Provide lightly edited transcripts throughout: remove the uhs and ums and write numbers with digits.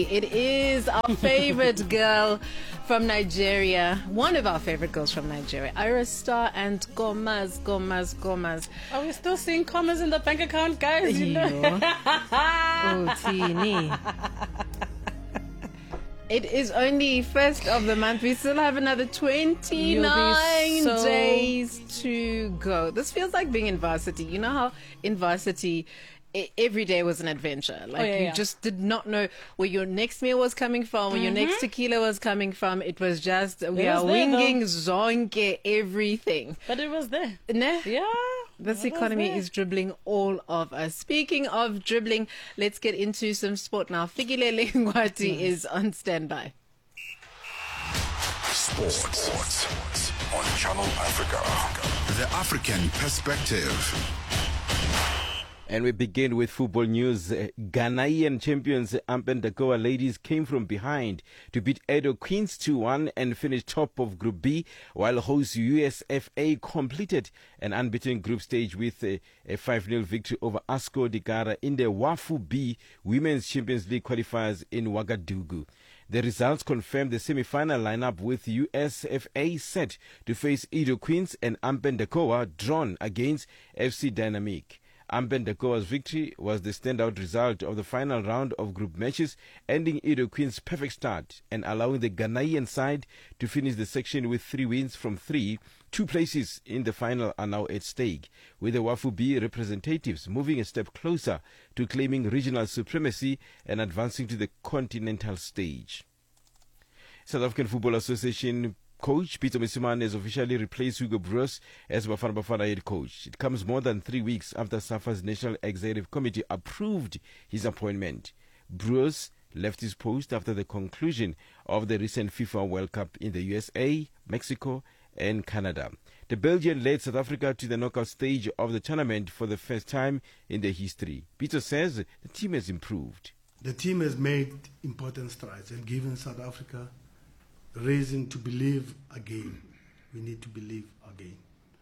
It is our favorite girl from Nigeria, one of our favorite girls from Nigeria, Ayra Starr and Gomez. Are we still seeing commas in the bank account, guys? You know? Oh, Tini. It is only first of the month. We still have another 29 days to go. This feels like being in varsity. You know how in varsity every day was an adventure. Like you just did not know where your next meal was coming from, where your next tequila was coming from. It was just, we are winging zonke everything. But it was there. Ne? Yeah. This economy is dribbling all of us. Speaking of dribbling, let's get into some sport now. Fikile Ngwati is on standby. Sports on Channel Africa. The African perspective. And we begin with football news. Ghanaian champions Ampen Dagoa ladies came from behind to beat Edo Queens 2-1 and finish top of Group B, while host USFA completed an unbeaten group stage with a 5-0 victory over Asco Digara in the WAFU B Women's Champions League qualifiers in Ouagadougou. The results confirmed the semi-final lineup, with USFA set to face Edo Queens and Ampen Dagoa drawn against FC Dynamique. Ampen Dagoa's victory was the standout result of the final round of group matches, ending Edo Queen's perfect start and allowing the Ghanaian side to finish the section with 3 wins from 3. 2 places in the final are now at stake, with the WAFU B representatives moving a step closer to claiming regional supremacy and advancing to the continental stage. South African Football Association coach Peter Mosimane has officially replaced Hugo Broos as Bafana Bafana head coach. It comes more than 3 weeks after SAFA's National Executive Committee approved his appointment. Broos left his post after the conclusion of the recent FIFA World Cup in the USA, Mexico and Canada. The Belgian led South Africa to the knockout stage of the tournament for the first time in their history. Peter says the team has improved. The team has made important strides and given South Africa reason to believe again. We need to believe again.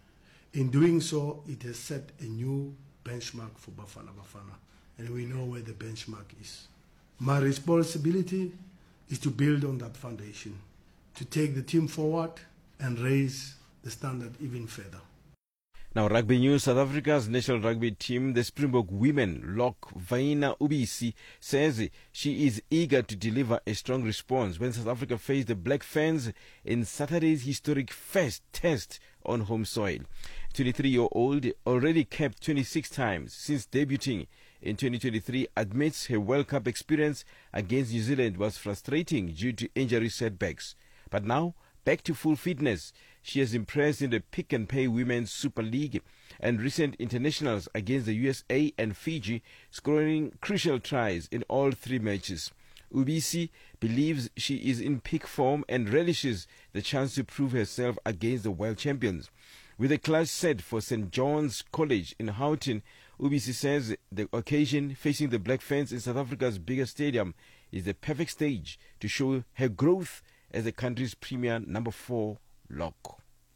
In doing so, it has set a new benchmark for Bafana Bafana, and we know where the benchmark is. My responsibility is to build on that foundation, to take the team forward and raise the standard even further. Now, rugby news. South Africa's national rugby team, the Springbok women lock Vaina Ubisi, says she is eager to deliver a strong response when South Africa faced the Black Ferns in Saturday's historic first test on home soil. 23-year-old, already capped 26 times since debuting in 2023, admits her World Cup experience against New Zealand was frustrating due to injury setbacks. But now, back to full fitness, she has impressed in the Pick and Pay Women's Super League and recent internationals against the USA and Fiji, scoring crucial tries in all 3 matches. Ubisi believes she is in peak form and relishes the chance to prove herself against the world champions. With a clash set for St. John's College in Houghton, Ubisi says the occasion, facing the Black Ferns in South Africa's biggest stadium, is the perfect stage to show her growth as the country's premier number 4 lock.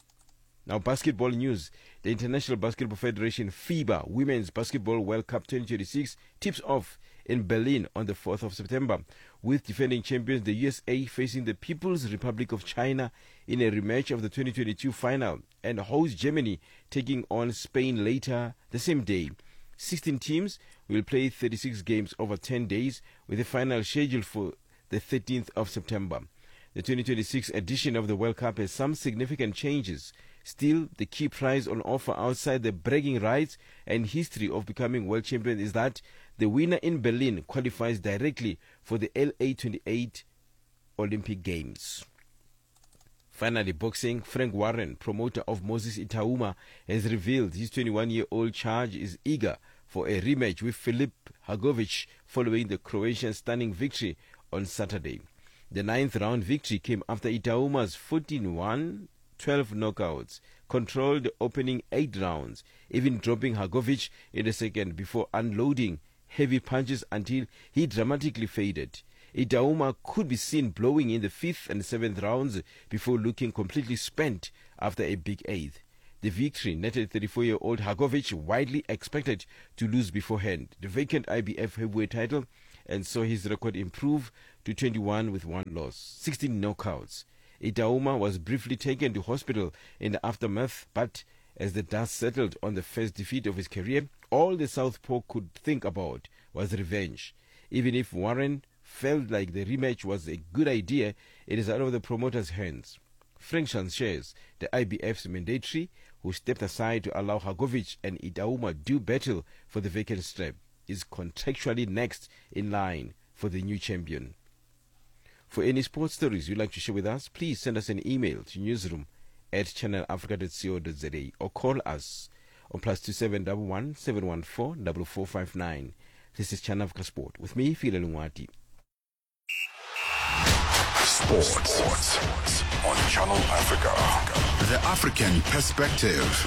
Now, basketball news. The International Basketball Federation FIBA Women's Basketball World Cup 2026 tips off in Berlin on the 4th of September, with defending champions the USA facing the People's Republic of China in a rematch of the 2022 final, and host Germany taking on Spain later the same day. 16 teams will play 36 games over 10 days, with the final scheduled for the 13th of September. The 2026 edition of the World Cup has some significant changes. Still, the key prize on offer outside the bragging rights and history of becoming world champion is that the winner in Berlin qualifies directly for the LA 28 Olympic Games. Finally, boxing. Frank Warren, promoter of Moses Itauma, has revealed his 21-year-old charge is eager for a rematch with Filip Hagovic following the Croatian stunning victory on Saturday. The 9th round victory came after Itauma's 14-1, 12 knockouts, controlled the opening 8 rounds, even dropping Hagovic in the second before unloading heavy punches until he dramatically faded. Itauma could be seen blowing in the 5th and 7th rounds before looking completely spent after a big 8th. The victory netted 34-year-old Hagovic, widely expected to lose beforehand, the vacant IBF heavyweight title, and saw his record improve to 21 with 1 loss, 16 knockouts. Itauma was briefly taken to hospital in the aftermath, but as the dust settled on the first defeat of his career, all the Southpaw could think about was revenge. Even if Warren felt like the rematch was a good idea, it is out of the promoter's hands. Frank Sanchez, the IBF's mandatory, who stepped aside to allow Hagovic and Itauma do battle for the vacant strap, is contractually next in line for the new champion. For any sports stories you'd like to share with us, please send us an email to newsroom@channelafrica.co.za or call us on +2711 714 4459. This is Channel Africa Sport with me, Phila Lungwati. Sports on Channel Africa. The African perspective.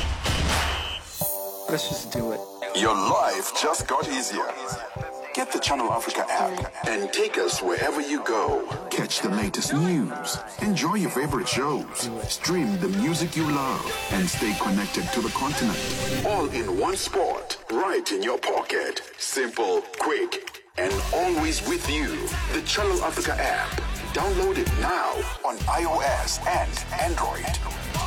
Let's just do it. Your life just got easier. Get the Channel Africa app and take us wherever you go. Catch the latest news, enjoy your favorite shows, stream the music you love, and stay connected to the continent. All in one spot, right in your pocket. Simple, quick, and always with you. The Channel Africa app. Download it now on iOS and Android.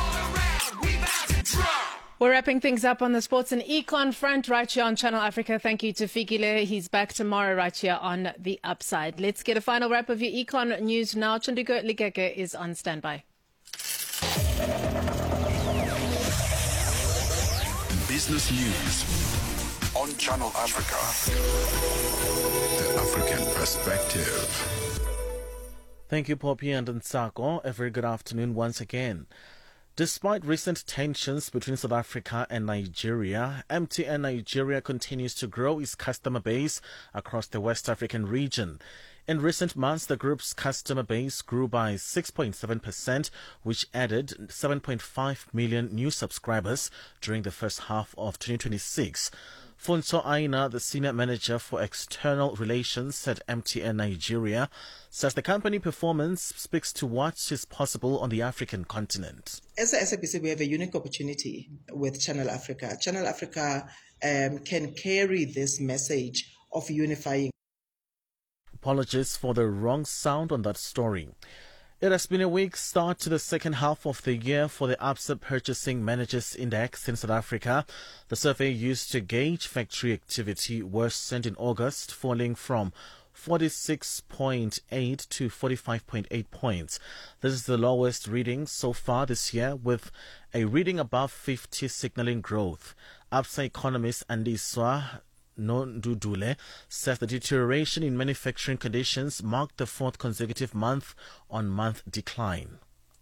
We're wrapping things up on the sports and econ front right here on Channel Africa. Thank you to Fikile. He's back tomorrow right here on The Upside. Let's get a final wrap of your econ news now. Chanduko Ligeke is on standby. Business news on Channel Africa. The African perspective. Thank you, Poppy and Nsako. A very good afternoon once again. Despite recent tensions between South Africa and Nigeria, MTN Nigeria continues to grow its customer base across the West African region. In recent months, the group's customer base grew by 6.7%, which added 7.5 million new subscribers during the first half of 2026. Funso Aina, the senior manager for external relations at MTN Nigeria, says the company performance speaks to what is possible on the African continent. As a SABC, we have a unique opportunity with Channel Africa. Channel Africa can carry this message of unifying. Apologies for the wrong sound on that story. It has been a weak start to the second half of the year for the Absa Purchasing Managers Index in South Africa. The survey used to gauge factory activity worsened in August, falling from 46.8 to 45.8 points. This is the lowest reading so far this year, with a reading above 50 signaling growth. Absa economist Andiswa Nondudule says the deterioration in manufacturing conditions marked the fourth consecutive month-on-month decline.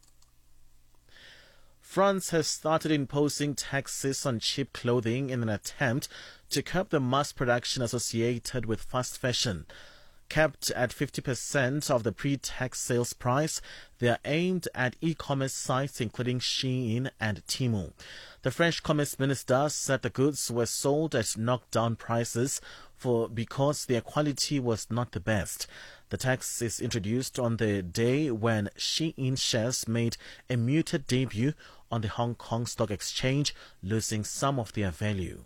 France has started imposing taxes on cheap clothing in an attempt to curb the mass production associated with fast fashion. Capped at 50% of the pre-tax sales price, they are aimed at e-commerce sites including Shein and Temu. The French Commerce Minister said the goods were sold at knockdown prices because their quality was not the best. The tax is introduced on the day when Shein shares made a muted debut on the Hong Kong Stock Exchange, losing some of their value.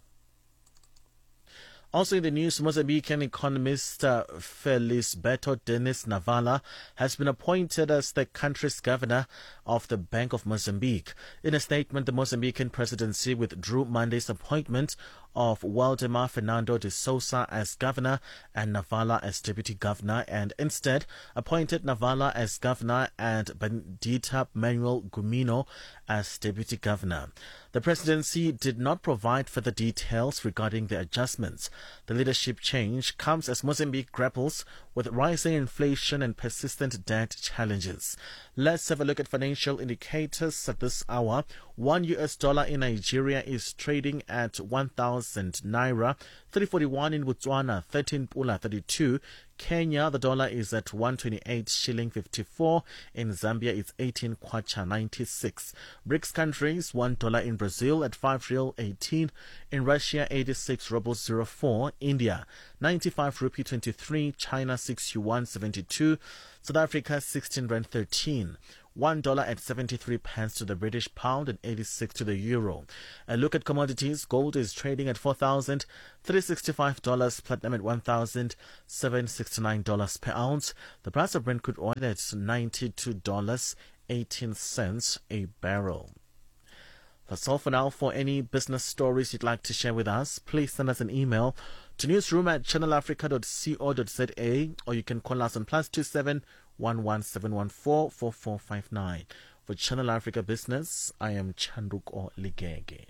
Also in the news, Mozambican economist Felisberto Denis Navala has been appointed as the country's governor of the Bank of Mozambique. In a statement, the Mozambican presidency withdrew Monday's appointment of Waldemar Fernando de Sousa as governor and Navala as deputy governor, and instead appointed Navala as governor and Bandita Manuel Gumino as deputy governor. The presidency did not provide further details regarding the adjustments. The leadership change comes as Mozambique grapples with rising inflation and persistent debt challenges. Let's have a look at financial indicators at this hour. $1 in Nigeria is trading at 1,000 naira, 341 in Botswana, 13 pula 32. Kenya, the dollar is at 128 shilling 54. In Zambia, it's 18 kwacha 96. BRICS countries, $1 in Brazil at 5 real 18. In Russia, 86 rubles 04. India, 95 rupee 23. China, 6 yuan 72. South Africa, 16 rand 13. $1.73 to the British pound and 86 to the euro. A look at commodities. Gold is trading at $4,365, platinum at $1,769 per ounce. The price of Brent crude oil at $92.18 a barrel. That's all for now. For any business stories you'd like to share with us, please send us an email to newsroom@channelafrica.co.za, or you can call us on +27 11714 4459. For Channel Africa Business, I am Chanduko Ligege.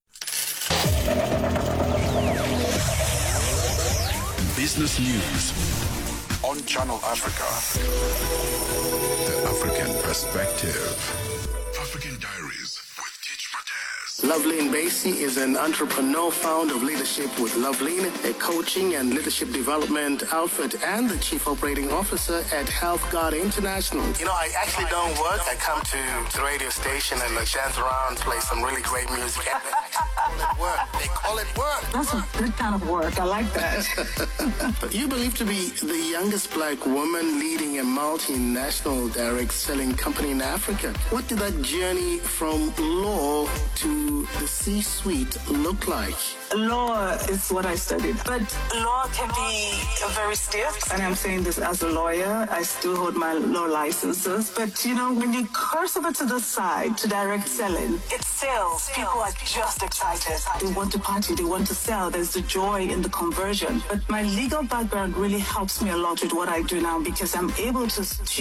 Business news on Channel Africa. The African perspective. African Diaries with Teach Mataz. Loveline Basie is an entrepreneur, founder of Leadership with Loveline, a coaching and leadership development outfit, and the chief operating officer at Health Guard International. You know, I actually don't work. I come to the radio station and I dance around, play some really great music. They call it work. That's a good kind of work. I like that. You believe to be the youngest black woman leading a multinational direct selling company in Africa. What did that journey from law to the C-suite look like? Law is what I studied, but law can be very stiff. And I'm saying this as a lawyer. I still hold my law licenses. But, you know, when you cross over to the side, to direct selling, it's sales. People are just excited. They want to party. They want to sell. There's the joy in the conversion. But my legal background really helps me a lot with what I do now, because I'm able to